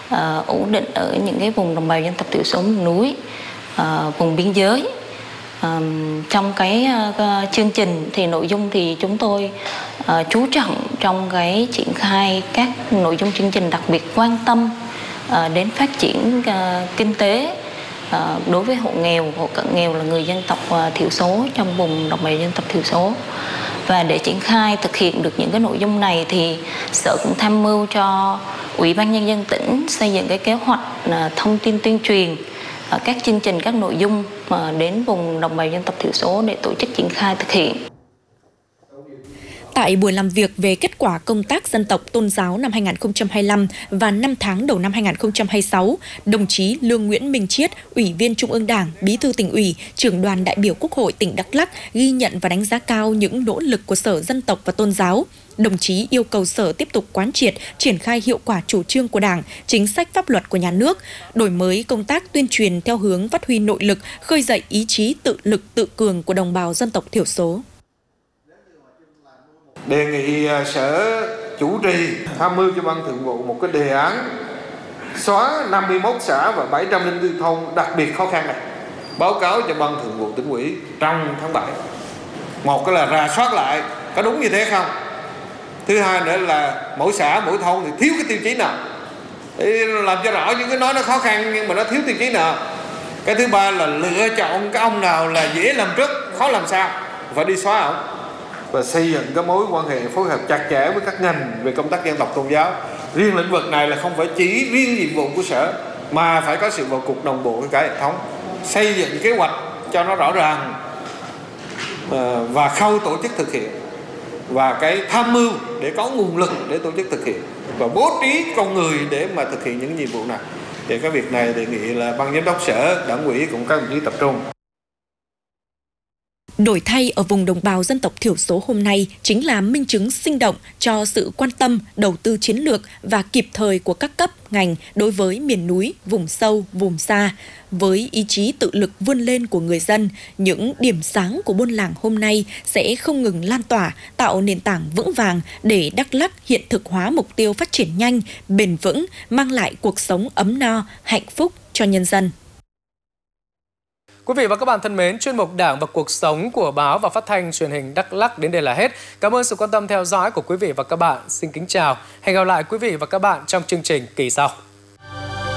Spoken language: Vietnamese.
ổn định ở những cái vùng đồng bào dân tộc thiểu số miền núi, vùng biên giới. Trong cái chương trình thì nội dung thì chúng tôi chú trọng trong cái triển khai các nội dung chương trình đặc biệt quan tâm đến phát triển kinh tế đối với hộ nghèo, hộ cận nghèo là người dân tộc thiểu số trong vùng đồng bào dân tộc thiểu số. Và để triển khai thực hiện được những cái nội dung này thì Sở cũng tham mưu cho Ủy ban Nhân dân tỉnh xây dựng cái kế hoạch thông tin tuyên truyền các chương trình, các nội dung đến vùng đồng bào dân tộc thiểu số để tổ chức triển khai thực hiện. Tại buổi làm việc về kết quả công tác dân tộc tôn giáo năm 2025 và 5 tháng đầu năm 2026, đồng chí Lương Nguyễn Minh Chiết, Ủy viên Trung ương Đảng, Bí thư Tỉnh ủy, Trưởng đoàn đại biểu Quốc hội tỉnh Đắk Lắk ghi nhận và đánh giá cao những nỗ lực của Sở Dân tộc và Tôn giáo. Đồng chí yêu cầu Sở tiếp tục quán triệt, triển khai hiệu quả chủ trương của Đảng, chính sách pháp luật của nhà nước, đổi mới công tác tuyên truyền theo hướng phát huy nội lực, khơi dậy ý chí tự lực tự cường của đồng bào dân tộc thiểu số. Đề nghị Sở chủ trì tham mưu cho Ban Thường vụ một cái đề án xóa 51 xã và 704 thôn đặc biệt khó khăn này, báo cáo cho Ban Thường vụ Tỉnh ủy trong tháng 7. Một cái là rà soát lại có đúng như thế không. Thứ hai nữa là mỗi xã, mỗi thôn thì thiếu cái tiêu chí nào, để làm cho rõ những cái nó khó khăn nhưng mà nó thiếu tiêu chí nào. Cái thứ ba là lựa chọn cái ông nào là dễ làm trước, khó làm sao, phải đi xóa ổng. Và xây dựng cái mối quan hệ phối hợp chặt chẽ với các ngành về công tác dân tộc tôn giáo. Riêng lĩnh vực này là không phải chỉ riêng nhiệm vụ của Sở, mà phải có sự vào cuộc đồng bộ với cả hệ thống. Xây dựng kế hoạch cho nó rõ ràng và khâu tổ chức thực hiện, và cái tham mưu để có nguồn lực để tổ chức thực hiện, và bố trí con người để mà thực hiện những nhiệm vụ này. Thì cái việc này đề nghị là Ban Giám đốc Sở, Đảng ủy cũng các đồng chí tập trung. Đổi thay ở vùng đồng bào dân tộc thiểu số hôm nay chính là minh chứng sinh động cho sự quan tâm, đầu tư chiến lược và kịp thời của các cấp, ngành đối với miền núi, vùng sâu, vùng xa. Với ý chí tự lực vươn lên của người dân, những điểm sáng của buôn làng hôm nay sẽ không ngừng lan tỏa, tạo nền tảng vững vàng để Đắk Lắk hiện thực hóa mục tiêu phát triển nhanh, bền vững, mang lại cuộc sống ấm no, hạnh phúc cho nhân dân. Quý vị và các bạn thân mến, chuyên mục Đảng và Cuộc sống của Báo và Phát thanh Truyền hình Đắk Lắk đến đây là hết. Cảm ơn sự quan tâm theo dõi của quý vị và các bạn. Xin kính chào. Hẹn gặp lại quý vị và các bạn trong chương trình kỳ sau.